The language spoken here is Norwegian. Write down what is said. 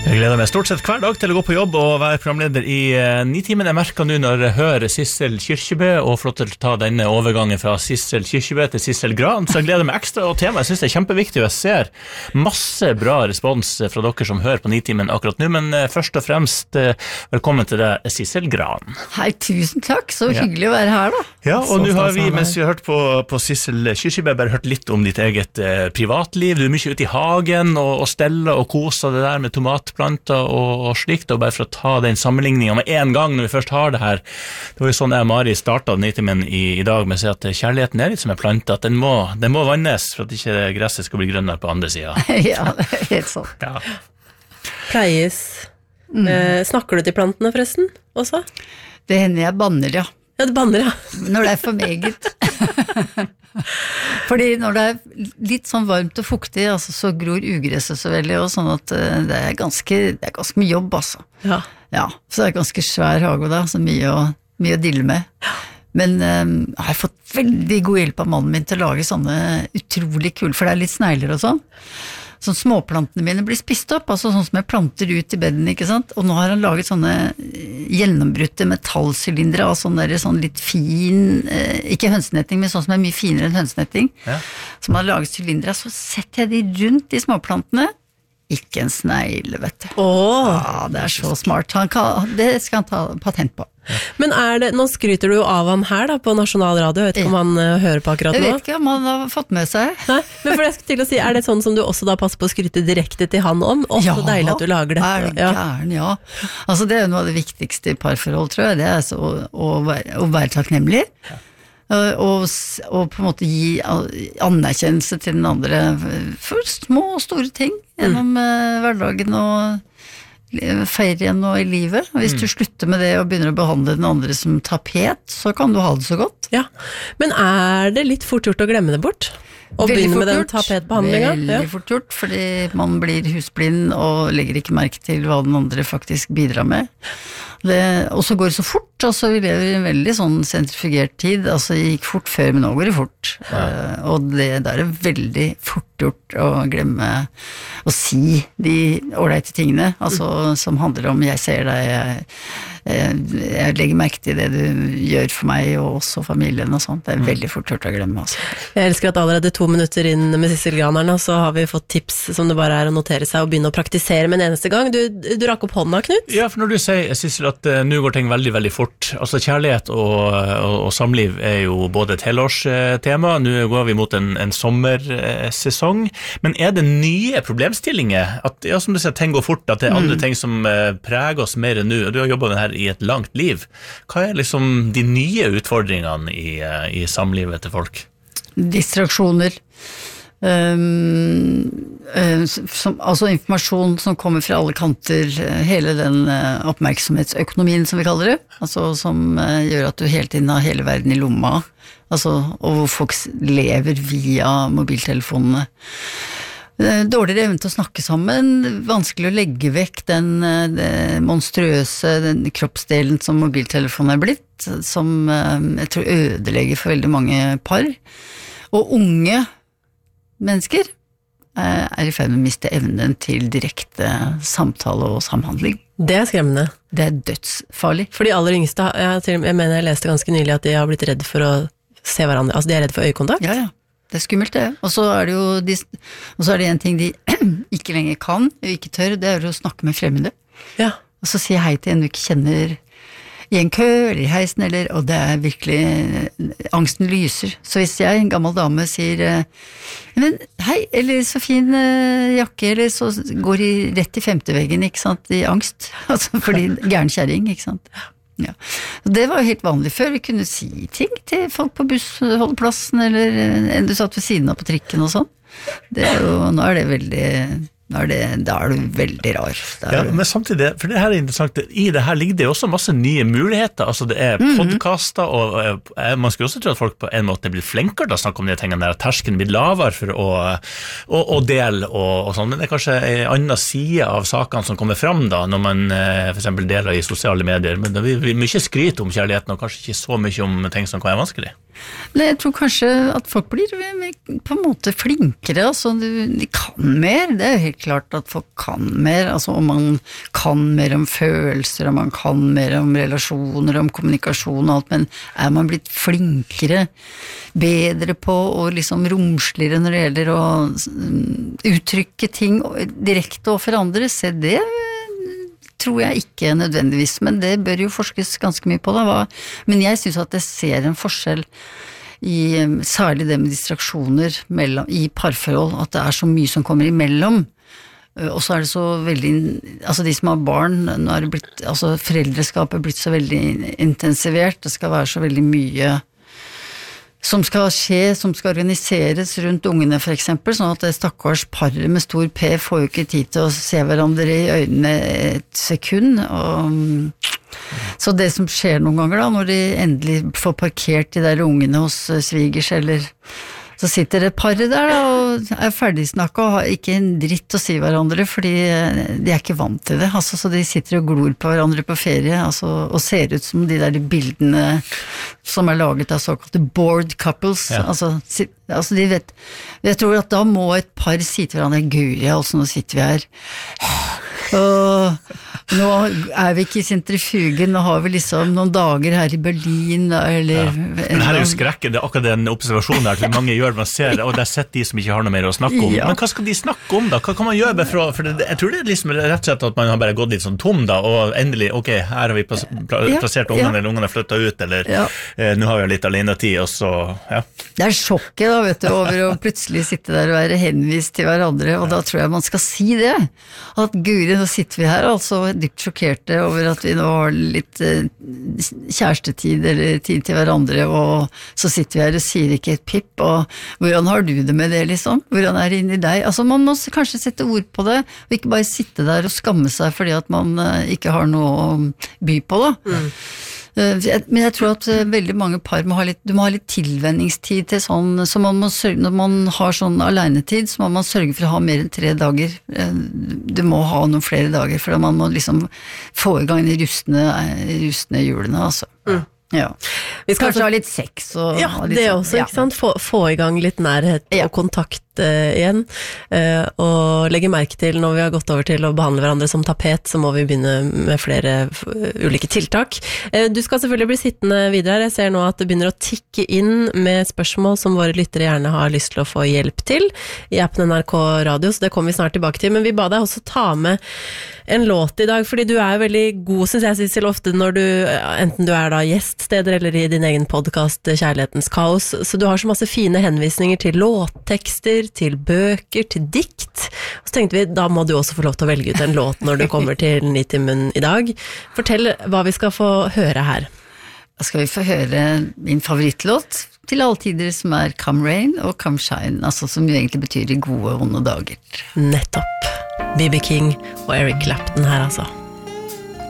Jeg gleder meg stort sett hver dag til å gå på jobb og være programleder i 9-timen. Jeg merker nå når jeg hører Sissel Kyrkjebø og får lov til å ta denne overgangen fra Sissel Kyrkjebø til Sissel Gran, så jeg gleder meg ekstra og temaet. Jeg synes det er kjempeviktig, og jeg ser masse bra respons fra dere som hører på 9-timen akkurat nå, men først og fremst velkommen til deg, Sissel Gran. Hei, tusen takk, så hyggelig å være her da. Ja, og nå har vi, mens vi har hørt på Sissel Kyrkjebø, bare hørt litt om ditt eget privatliv. Du er mye ute i hagen og steller og koser det der med tomatplanter og slikt, og bare for å ta den sammenligningen med en gang når vi først har det her. Det var jo sånn jeg og Mari startet 9-timen i dag med å si at kjærligheten er litt som en plante, at den må vannes for at ikke gresset skal bli grønnere på andre siden. Ja, det er helt sånn. Ja. Pleies. Snakker du til plantene forresten også? Det hender jeg banner, ja. Ja, du banner, ja. Når det er for meget. Fordi når det er litt sånn varmt og fuktig, altså, så gror ugresset så veldig, og sånn at det er ganske mye jobb, altså. Ja. Ja, så det er ganske svær hage da, så mye å dille med. Men jeg har fått veldig god hjelp av mannen min til å lage sånne utrolig kule, for det er litt snegler og sånn. Sånn småplantene mine blir spist opp, altså sånn som jeg planter ut i bedden, ikke sant? Og nå har han laget sånne gjennombrutte metallsylindere av sånn litt fin, ikke hønsenetting, men sånn som er mye finere enn hønsenetting, som har laget sylindere, så setter jeg de rundt de småplantene. Ikke en snegle, vet du. Ja, det er så smart. Det skal han ta patent på. Men nå skryter du jo av han her da, på Nasjonal Radio, jeg vet ikke om han hører på akkurat nå? Jeg vet ikke om han har fått med seg. Nei, men for jeg skulle til å si, er det sånn som du også da passer på å skryte direkte til han om? Så deilig at du lager det. Ja, det er gæren, ja. Altså det er jo noe av det viktigste i parforhold, tror jeg, det er å være takknemlig. Og på en måte gi anerkjennelse til den andre for små og store ting gjennom hverdagen og ferien og i livet. Hvis du slutter med det og begynner å behandle den andre som tapet, så kan du ha det så godt. Ja. Men er det litt fort gjort å glemme det bort? Og begynne med den tapetbehandlingen? Veldig fort gjort, fordi man blir husblind og legger ikke merke til hva den andre faktisk bidrar med. Og så går det så fort, altså vi lever i en veldig sånn sentrifugert tid, altså det gikk fort før, men nå går det fort. Og det er veldig fort gjort å glemme å si de ordentlige tingene, altså som handler om jeg ser deg, jeg legger merke til det du gjør for meg og også familien og sånt. Det er veldig fort gjort å glemme, altså. Jeg elsker at allerede 2 minutter inn med Sissel Granerne, så har vi fått tips som det bare er å notere seg og begynne å praktisere med en eneste gang. Du rakk opp hånda, Knut? Ja, for når du sier, Sissel, at nå går ting veldig, veldig fort. Altså kjærlighet og samliv er jo både et helårstema, nå går vi mot en sommersesong, men er det nye problemstillinger? At, ja, som du sier, ting går fort, at det er andre ting som preger oss mer enn nå, og du har jobbet med det her i et langt liv. Hva er liksom de nye utfordringene i samlivet til folk? Distraksjoner. Altså informasjon som kommer fra alle kanter, hele den oppmerksomhetsøkonomien som vi kaller det, altså som gjør at du hele tiden har hele verden i lomma, altså, og hvor folk lever via mobiltelefonene. Dårligere evne til å snakke sammen, vanskelig å legge vekk den monstrøse kroppsdelen som mobiltelefonen er blitt, som jeg tror ødelegger for veldig mange par, og unge mennesker er i ferd med å miste evnen til direkte samtale og samhandling. Det er skremmende. Det er dødsfarlig. For de aller yngste, jeg mener jeg leste ganske nylig at de har blitt redd for å se hverandre, altså de er redd for øyekontakt. Ja, det er skummelt det. Og så er det jo og så er det en ting de ikke lenger kan, og ikke tør, det er å snakke med fremmede. Ja. Og så si hei til en du ikke kjenner i en kø, eller i heisen, og det er virkelig, angsten lyser. Så hvis jeg, en gammel dame, sier men hei, eller så fin jakke, eller så går de rett i femte veggen, ikke sant, i angst. Altså fordi gæren kjæring, ikke sant. Ja. Det var jo helt vanlig før, vi kunne si ting til folk på bussholdeplassen, eller en du satt ved siden av på trikken og sånn. Det er jo, nå er det veldig... Da er du veldig rar. Ja, men samtidig, for det her er interessant, i det her ligger det også masse nye muligheter, altså det er podcaster, og man skulle også tro at folk på en måte er blitt flinkere til å snakke om de tingene der, at terskelen blir lavere for å dele og sånn, men det er kanskje en annen side av sakene som kommer frem da, når man for eksempel deler i sosiale medier, men det blir mye skryt om kjærligheten, og kanskje ikke så mye om ting som kan være vanskelig. Nei, jeg tror kanskje at folk blir på en måte flinkere, altså de kan mer, det jo helt klart at folk kan mer, altså om man kan mer om følelser, om man kan mer om relasjoner, om kommunikasjon og alt, men man blitt flinkere, bedre på og liksom romsligere når det gjelder å uttrykke ting direkte overfor andre, se det tror jeg ikke nødvendigvis, men det bør jo forskes ganske mye på da, men jeg synes at jeg ser en forskjell særlig det med distraksjoner i parforhold, at det så mye som kommer imellom, og så det så veldig, altså de som har barn, nå det blitt, altså foreldreskapet blitt så veldig intensivert, det skal være så veldig mye som skal skje, som skal organiseres rundt ungene for eksempel, sånn at det stakkars paret med stor P får jo ikke tid til å se hverandre i øynene et sekund, så det som skjer noen ganger da, når de endelig får parkert de der ungene hos svigers, eller så sitter det paret der da, og ferdigsnakket og har ikke en dritt å si hverandre, fordi de ikke vant til det, altså, så de sitter og glor på hverandre på ferie, altså, og ser ut som de der bildene som laget av såkalte bored couples, altså de vet, jeg tror at da må et par si til hverandre, guri, altså nå sitter vi her, og nå vi ikke i sentrifugen, nå har vi liksom noen dager her i Berlin, eller... Men her jo skrekken, det akkurat den observasjonen der, til mange gjør, man ser, og det sett de som ikke har noe mer å snakke om, men hva skal de snakke om da? Hva kan man gjøre for jeg tror det liksom rett og slett at man har bare gått litt sånn tom da, og endelig, ok, her har vi plassert ungene, eller ungene flyttet ut, eller nå har vi litt alenetid, og så, Det sjokket da, vet du, over å plutselig sitte der og være henvist til hverandre, og da tror jeg man skal si det, at guri, nå sitter vi her, altså dypt sjokkerte over at vi nå har litt kjærestetid eller tid til hverandre, og så sitter vi her og sier ikke et pip, og hvordan har du det med det liksom? Hvordan det inni deg? Altså man må kanskje sette ord på det, og ikke bare sitte der og skamme seg fordi at man ikke har noe å by på da. Men jeg tror at veldig mange par må ha litt tilvenningstid til sånn, så man må sørge, når man har sånn alenetid, så må man sørge for å ha mer enn 3 dager. Du må ha noen flere dager, for man må liksom få i gang de rustne hjulene, altså. Ja. Vi skal kanskje ha litt sex og litt det også, ikke sant? Få i gang litt nærhet og kontakt igjen, og legge merke til når vi har gått over til å behandle hverandre som tapet, så må vi begynne med flere ulike tiltak. Du skal selvfølgelig bli sittende videre. Jeg ser nå at det begynner å tikke inn med spørsmål som våre lyttere gjerne har lyst til å få hjelp til i appen NRK Radio, så det kommer vi snart tilbake til, men vi ba deg også ta med en låt i dag, fordi du veldig god, synes jeg, Sissel, ofte når du, enten du da gjeststeder eller i din egen podcast Kjærlighetens kaos, så du har så masse fine henvisninger til låttekster, til bøker, til dikt, og så tenkte vi, da må du også få lov til å velge ut en låt når du kommer til Nitimen i dag. Fortell hva vi skal få høre her. Da skal vi få høre min favorittlåt til alle tider, som Come Rain og Come Shine, altså som jo egentlig betyr i gode og onde dager. Nettopp. B.B. King og Eric Clapton her altså.